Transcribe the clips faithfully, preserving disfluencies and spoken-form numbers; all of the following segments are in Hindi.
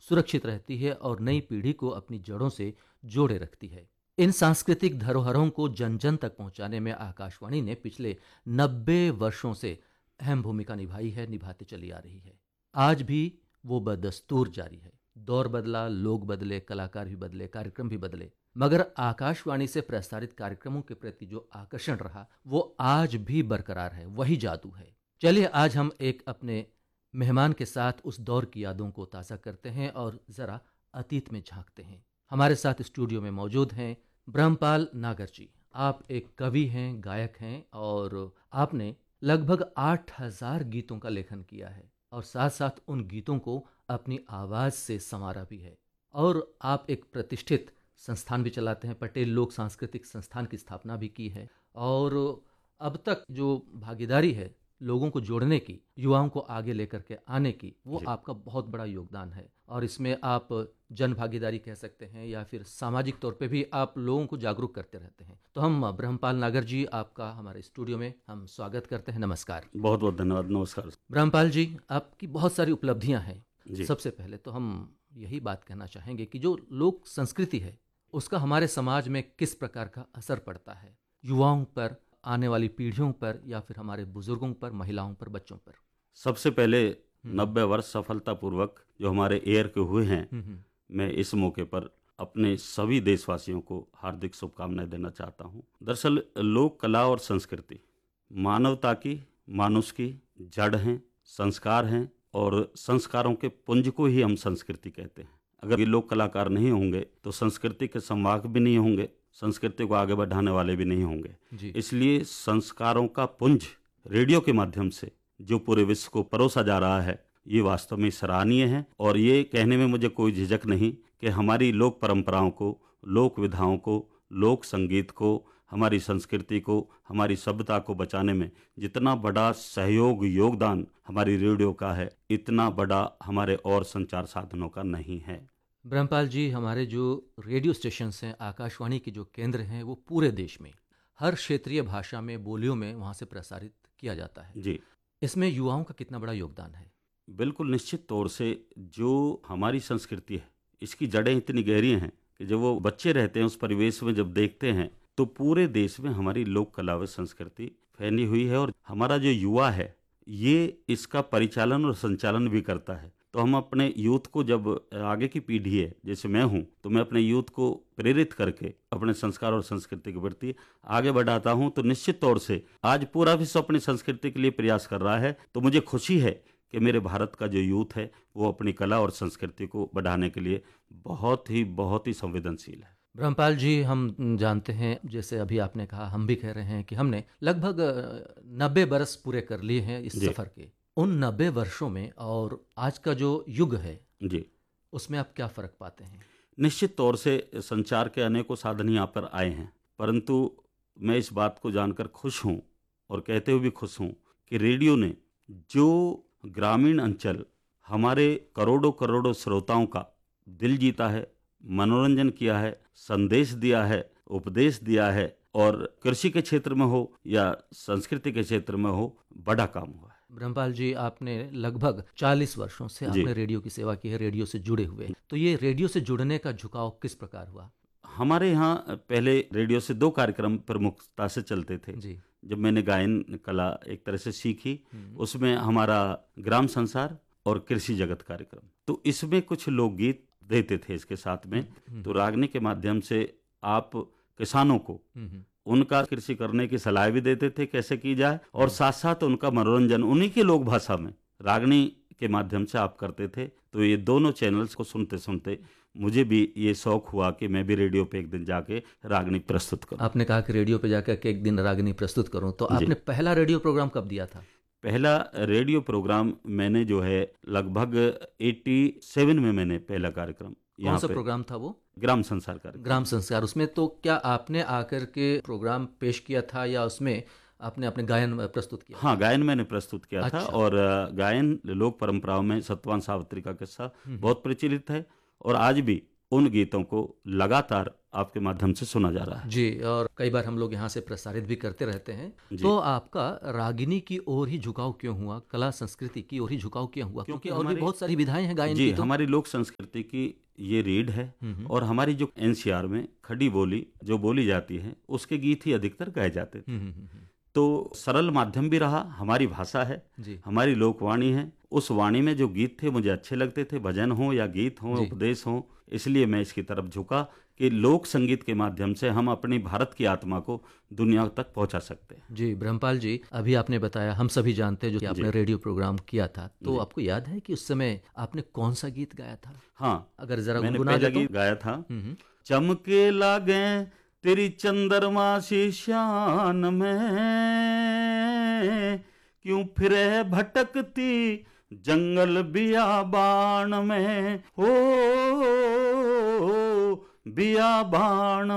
सुरक्षित रहती है और नई पीढ़ी को अपनी जड़ों से जोड़े रखती है। इन सांस्कृतिक धरोहरों को जन जन तक पहुंचाने में आकाशवाणी ने पिछले नब्बे वर्षों से अहम भूमिका निभाई है, निभाती चली आ रही है। आज भी वो बदस्तूर जारी है। दौर बदला, लोग बदले, कलाकार भी बदले, कार्यक्रम भी बदले, मगर आकाशवाणी से प्रसारित कार्यक्रमों के प्रति जो आकर्षण रहा वो आज भी बरकरार है, वही जादू है। चलिए आज हम एक अपने मेहमान के साथ उस दौर की यादों को ताज़ा करते हैं और ज़रा अतीत में झांकते हैं। हमारे साथ स्टूडियो में मौजूद हैं ब्रह्मपाल नागर जी। आप एक कवि हैं, गायक हैं और आपने लगभग आठ हजार गीतों का लेखन किया है और साथ साथ उन गीतों को अपनी आवाज़ से संवारा भी है। और आप एक प्रतिष्ठित संस्थान भी चलाते हैं, पटेल लोक सांस्कृतिक संस्थान की स्थापना भी की है। और अब तक जो भागीदारी है लोगों को जोड़ने की, युवाओं को आगे लेकर के आने की, वो आपका बहुत बड़ा योगदान है। और इसमें आप जन भागीदारी कह सकते हैं या फिर सामाजिक तौर पे भी आप लोगों को जागरूक करते रहते हैं। तो हम ब्रह्मपाल नागर जी, आपका हमारे स्टूडियो में हम स्वागत करते हैं। नमस्कार। बहुत बहुत धन्यवाद। नमस्कार ब्रह्मपाल जी, आपकी बहुत सारी उपलब्धियां हैं। सबसे पहले तो हम यही बात कहना चाहेंगे कि जो लोक संस्कृति है उसका हमारे समाज में किस प्रकार का असर पड़ता है, युवाओं पर, आने वाली पीढ़ियों पर, या फिर हमारे बुजुर्गों पर, महिलाओं पर, बच्चों पर। सबसे पहले नब्बे वर्ष सफलतापूर्वक जो हमारे एयर के हुए हैं, मैं इस मौके पर अपने सभी देशवासियों को हार्दिक शुभकामनाएं देना चाहता हूं। दरअसल लोक कला और संस्कृति मानवता की, मानुष की जड़ हैं, संस्कार हैं और संस्कारों के पुंज को ही हम संस्कृति कहते हैं। अगर ये लोक कलाकार नहीं होंगे तो संस्कृति के संवाहक भी नहीं होंगे, संस्कृति को आगे बढ़ाने वाले भी नहीं होंगे। इसलिए संस्कारों का पुंज रेडियो के माध्यम से जो पूरे विश्व को परोसा जा रहा है, ये वास्तव में सराहनीय है। और ये कहने में मुझे कोई झिझक नहीं कि हमारी लोक परंपराओं को, लोक विधाओं को, लोक संगीत को, हमारी संस्कृति को, हमारी सभ्यता को बचाने में जितना बड़ा सहयोग, योगदान हमारी रेडियो का है, इतना बड़ा हमारे और संचार साधनों का नहीं है। ब्रह्मपाल जी, हमारे जो रेडियो स्टेशंस हैं, आकाशवाणी के जो केंद्र हैं, वो पूरे देश में हर क्षेत्रीय भाषा में, बोलियों में वहाँ से प्रसारित किया जाता है जी। इसमें युवाओं का कितना बड़ा योगदान है? बिल्कुल निश्चित तौर से जो हमारी संस्कृति है, इसकी जड़ें इतनी गहरी हैं कि जब वो बच्चे रहते हैं उस परिवेश में जब देखते हैं तो पूरे देश में हमारी लोक कला व संस्कृति फैली हुई है। और हमारा जो युवा है ये इसका परिचालन और संचालन भी करता है। तो हम अपने यूथ को, जब आगे की पीढ़ी है जैसे मैं हूँ, तो मैं अपने यूथ को प्रेरित करके अपने संस्कार और संस्कृति के प्रति आगे बढ़ाता हूँ। तो निश्चित तौर से आज पूरा विश्व अपनी संस्कृति के लिए प्रयास कर रहा है। तो मुझे खुशी है कि मेरे भारत का जो यूथ है वो अपनी कला और संस्कृति को बढ़ाने के लिए बहुत ही बहुत ही संवेदनशील है। ब्रह्मपाल जी, हम जानते हैं, जैसे अभी आपने कहा, हम भी कह रहे हैं कि हमने लगभग नब्बे बरस पूरे कर लिए हैं इस सफर के। उन नब्बे वर्षों में और आज का जो युग है जी, उसमें आप क्या फर्क पाते हैं? निश्चित तौर से संचार के अनेकों साधन यहाँ पर आए हैं, परंतु मैं इस बात को जानकर खुश हूँ और कहते हुए भी खुश हूँ कि रेडियो ने जो ग्रामीण अंचल हमारे करोड़ों करोड़ों श्रोताओं का दिल जीता है, मनोरंजन किया है, संदेश दिया है, उपदेश दिया है, और कृषि के क्षेत्र में हो या संस्कृति के क्षेत्र में हो, बड़ा काम हुआ है। ब्रह्मपाल जी, आपने लगभग चालीस वर्षों से आपने रेडियो की सेवा की है, रेडियो से जुड़े हुए। तो ये रेडियो से जुड़ने का झुकाव किस प्रकार हुआ? हमारे यहाँ पहले रेडियो से दो कार्यक्रम प्रमुखता से चलते थे जी। जब मैंने गायन कला एक तरह से सीखी, उसमें हमारा ग्राम संसार और कृषि जगत कार्यक्रम, तो इसमें कुछ लोकगीत देते थे इसके साथ में। तो रागनी के माध्यम से आप किसानों को उनका कृषि करने की सलाह भी देते थे कैसे की जाए, और साथ साथ उनका मनोरंजन उन्हीं की लोक भाषा में रागनी के माध्यम से आप करते थे। तो ये दोनों चैनल्स को सुनते सुनते मुझे भी ये शौक हुआ कि मैं भी रेडियो पे एक दिन जाके रागनी प्रस्तुत करूं। आपने कहा कि रेडियो पे जाकर के एक दिन रागनी प्रस्तुत करूं, तो आपने पहला रेडियो प्रोग्राम कब दिया था? पहला रेडियो प्रोग्राम मैंने जो है लगभग सत्तासी में मैंने पहला कार्यक्रम, कौन सा प्रोग्राम था वो? ग्राम संसार कार्यक्रम। ग्राम संसार। उसमें तो क्या आपने आकर के प्रोग्राम पेश किया था या उसमें आपने अपने गायन प्रस्तुत किया? हाँ, गायन मैंने प्रस्तुत किया अच्छा। था। और गायन लोक परंपराओं में सत्यवान सावित्री का किस्सा बहुत प्रचलित है, और आज भी उन गीतों को लगातार आपके माध्यम से सुना जा रहा है। जी, और कई बार हम लोग यहाँ से प्रसारित भी करते रहते हैं। तो आपका रागिनी की ओर ही झुकाव क्यों हुआ, कला संस्कृति की ओर ही झुकाव क्यों हुआ? क्योंकि और भी बहुत सारी विधाएं हैं गायन जी की। तो हमारी लोक संस्कृति की ये रीढ़ है और हमारी जो एनसीआर में खड़ी बोली जो बोली जाती है उसके गीत ही अधिकतर गाए जाते थे। तो सरल माध्यम भी रहा, हमारी भाषा है, हमारी लोकवाणी है। उस वाणी में जो गीत थे मुझे अच्छे लगते थे, भजन हो या गीत हो, उपदेश हो, इसलिए मैं इसकी तरफ झुका कि लोक संगीत के माध्यम से हम अपनी भारत की आत्मा को दुनिया तक पहुंचा सकते हैं। जी ब्रह्मपाल जी, अभी आपने बताया, हम सभी जानते हैं जो कि आपने रेडियो प्रोग्राम किया था, तो आपको याद है कि उस समय आपने कौन सा गीत गाया था? हाँ, अगर जरा मैंने गुनगुना पहला दे तो। गीत गाया था, चमके लागे तेरी चंद्रमा सी शान में, क्यों फिरे भटकती जंगल बियाबान में, हो बियाबान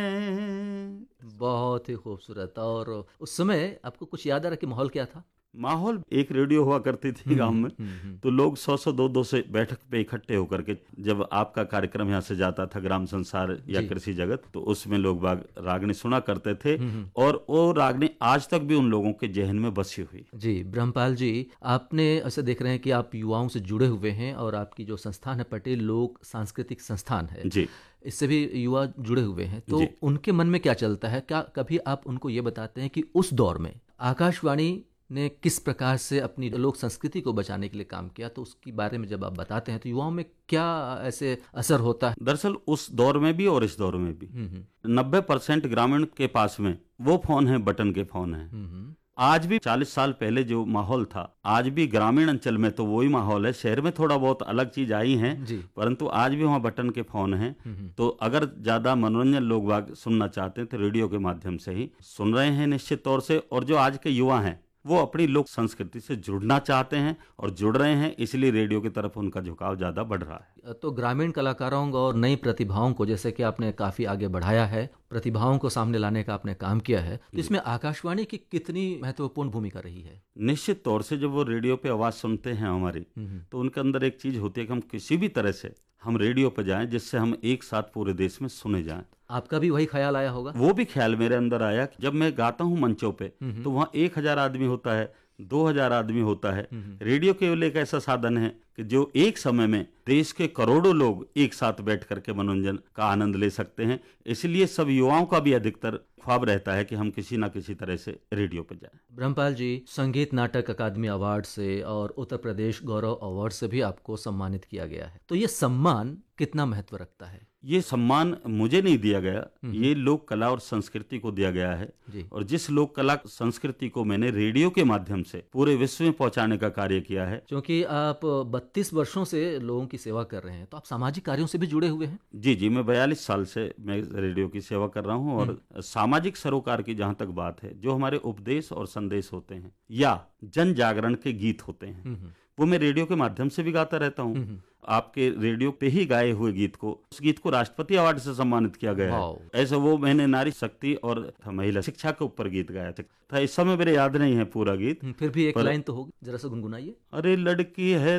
में। बहुत ही खूबसूरत। और उस समय आपको कुछ याद आ रहा कि माहौल क्या था? माहौल, एक रेडियो हुआ करती थी गांव में, तो लोग सौ सौ दो दो से बैठक पे इकट्ठे होकर के, जब आपका कार्यक्रम यहाँ से जाता था ग्राम संसार या कृषि जगत, तो उसमें लोग बाग रागनी सुना करते थे और वो रागनी आज तक भी उन लोगों के जहन में बसी हुई। जी ब्रह्मपाल जी, आपने ऐसे देख रहे हैं कि आप युवाओं से जुड़े हुए हैं और आपकी जो संस्थान है पटेल लोक सांस्कृतिक संस्थान है जी, इससे भी युवा जुड़े हुए हैं, तो उनके मन में क्या चलता है? क्या कभी आप उनको ये बताते हैं कि उस दौर में आकाशवाणी ने किस प्रकार से अपनी लोक संस्कृति को बचाने के लिए काम किया? तो उसके बारे में जब आप बताते हैं तो युवाओं में क्या ऐसे असर होता है? दरअसल उस दौर में भी और इस दौर में भी नब्बे परसेंट ग्रामीण के पास में वो फोन है, बटन के फोन है। आज भी चालीस साल पहले जो माहौल था, आज भी ग्रामीण अंचल में तो वही माहौल है। शहर में थोड़ा बहुत अलग चीज आई है, परंतु आज भी वहाँ बटन के फोन हैं। तो अगर ज्यादा मनोरंजन लोग बाग सुनना चाहते हैं तो रेडियो के माध्यम से ही सुन रहे हैं निश्चित तौर से। और जो आज के युवा हैं वो अपनी लोक संस्कृति से जुड़ना चाहते हैं और जुड़ रहे हैं, इसलिए रेडियो की तरफ उनका झुकाव ज्यादा बढ़ रहा है। तो ग्रामीण कलाकारों और नई प्रतिभाओं को, जैसे कि आपने काफी आगे बढ़ाया है, प्रतिभाओं को सामने लाने का आपने काम किया है, तो इसमें आकाशवाणी की कितनी महत्वपूर्ण भूमिका रही है? निश्चित तौर से जब वो रेडियो पे आवाज सुनते हैं हमारी, तो उनके अंदर एक चीज होती है कि हम किसी भी तरह से हम रेडियो पे जाएं जिससे हम एक साथ पूरे देश में सुने जाएं। आपका भी वही ख्याल आया होगा? वो भी ख्याल मेरे अंदर आया कि जब मैं गाता हूँ मंचों पे, तो वहाँ एक हजार आदमी होता है, दो हजार आदमी होता है। रेडियो केवल एक ऐसा साधन है कि जो एक समय में देश के करोड़ों लोग एक साथ बैठ करके मनोरंजन का आनंद ले सकते हैं। इसलिए सब युवाओं का भी अधिकतर ख्वाब रहता है कि हम किसी ना किसी तरह से रेडियो पे जाएं। ब्रह्मपाल जी, संगीत नाटक अकादमी अवार्ड से और उत्तर प्रदेश गौरव अवार्ड से भी आपको सम्मानित किया गया है, तो ये सम्मान कितना महत्व रखता है? ये सम्मान मुझे नहीं दिया गया, ये लोक कला और संस्कृति को दिया गया है। और जिस लोक कला संस्कृति को मैंने रेडियो के माध्यम से पूरे विश्व में पहुंचाने का कार्य किया है। क्योंकि आप बत्तीस वर्षों से लोगों की सेवा कर रहे हैं, तो आप सामाजिक कार्यों से भी जुड़े हुए हैं। जी जी, मैं बयालीस साल से मैं रेडियो की सेवा कर रहा हूँ और सामाजिक सरोकार की जहाँ तक बात है, जो हमारे उपदेश और संदेश होते हैं या जन जागरण के गीत होते हैं, वो मैं रेडियो के माध्यम से भी गाता रहता हूँ। आपके रेडियो पे ही गाए हुए गीत को, उस गीत को राष्ट्रपति अवार्ड से सम्मानित किया गया है। ऐसा वो मैंने नारी शक्ति और महिला शिक्षा के ऊपर गीत गाया था। इस समय मेरे याद नहीं है पूरा गीत, फिर भी एक लाइन तो होगी, जरा सा गुनगुनाइए। अरे लड़की है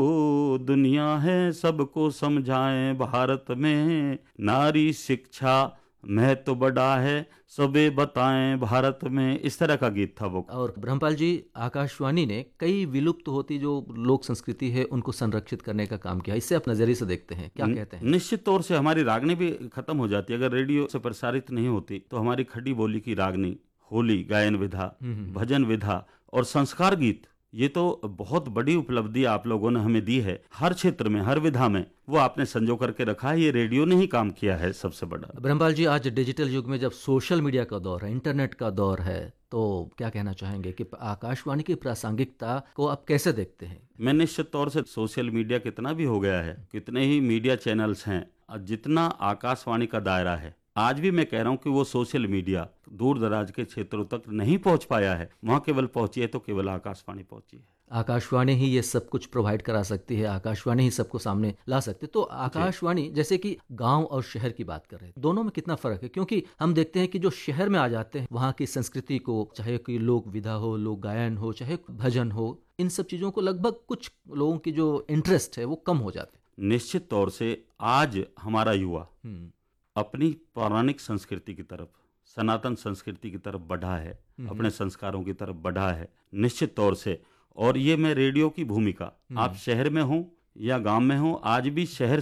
तो दुनिया है, सबको समझाएं भारत में, नारी शिक्षा मैं तो बड़ा है, सबे बताएं भारत में। इस तरह का गीत था वो। और ब्रह्मपाल जी, आकाशवाणी ने कई विलुप्त होती जो लोक संस्कृति है उनको संरक्षित करने का काम किया, इससे आप नजरिए से देखते हैं, क्या कहते हैं? निश्चित तौर से हमारी रागनी भी खत्म हो जाती है अगर रेडियो से प्रसारित नहीं होती। तो हमारी खड़ी बोली की रागनी, होली गायन विधा, भजन विधा और संस्कार गीत, ये तो बहुत बड़ी उपलब्धि आप लोगों ने हमें दी है। हर क्षेत्र में, हर विधा में वो आपने संजो करके रखा है। ये रेडियो ने ही काम किया है सबसे बड़ा। ब्रह्मपाल जी, आज डिजिटल युग में जब सोशल मीडिया का दौर है, इंटरनेट का दौर है, तो क्या कहना चाहेंगे कि आकाशवाणी की प्रासंगिकता को आप कैसे देखते हैं? मैं निश्चित तौर से सोशल मीडिया कितना भी हो गया है, कितने ही मीडिया चैनल्स हैं, जितना आकाशवाणी का दायरा है, आज भी मैं कह रहा हूं कि वो सोशल मीडिया दूर दराज के क्षेत्रों तक नहीं पहुंच पाया है। वहां केवल पहुंची है तो केवल आकाशवाणी पहुंची है। आकाशवाणी ही ये सब कुछ प्रोवाइड करा सकती है, आकाशवाणी ही सबको सामने ला सकती है। तो आकाशवाणी, जैसे कि गांव और शहर की बात कर रहे हैं, दोनों में कितना फर्क है? क्योंकि हम देखते हैं कि जो शहर में आ जाते हैं, वहाँ की संस्कृति को, चाहे कोई लोक विधा हो, लोक गायन हो, चाहे भजन हो, इन सब चीजों को लगभग कुछ लोगों की जो इंटरेस्ट है वो कम हो जाते हैं। निश्चित तौर से आज हमारा युवा हम्म, अपनी पौराणिक संस्कृति की तरफ, सनातन संस्कृति की तरफ बढ़ा है, अपने संस्कारों की तरफ बढ़ा है निश्चित तौर से। और ये मैं रेडियो की भूमिका, आप शहर में हो या गांव में हो, आज भी शहर